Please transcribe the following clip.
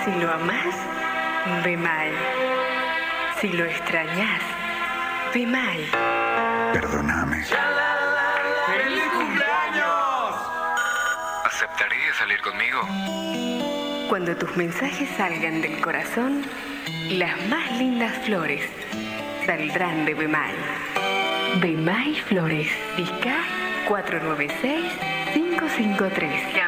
Si lo amás, ve mal. Si lo extrañas, ve mal. Perdóname. ¡Feliz cumpleaños! ¿Aceptarías salir conmigo? Cuando tus mensajes salgan del corazón, las más lindas flores saldrán de Bemay. Bemay Flores, Vizca 496-553.